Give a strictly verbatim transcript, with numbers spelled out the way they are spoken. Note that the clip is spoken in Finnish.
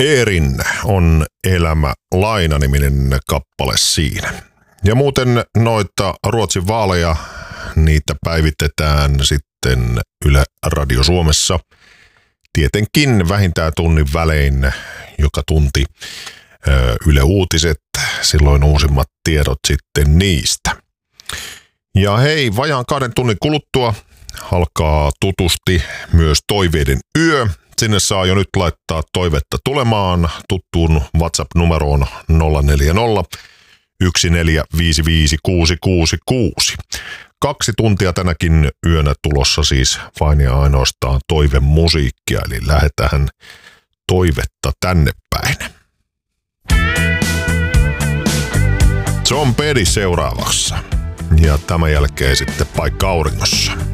Eerin on Elämä laina-niminen kappale siinä. Ja muuten noita Ruotsin vaaleja, niitä päivitetään sitten Yle Radio Suomessa. Tietenkin vähintään tunnin välein joka tunti Yle Uutiset, silloin uusimmat tiedot sitten niistä. Ja hei, vajaan kahden tunnin kuluttua alkaa tutusti myös Toiveiden yö. Sinne saa jo nyt laittaa toivetta tulemaan tuttuun WhatsApp-numeroon nolla neljä nolla yksi neljä viisi viisi kuusi kuusi kuusi. Kaksi tuntia tänäkin yönä tulossa siis vain ja ainoastaan toivemusiikkia, eli lähetään toivetta tänne päin. John Petty seuraavaksi ja tämän jälkeen sitten Paikka auringossa.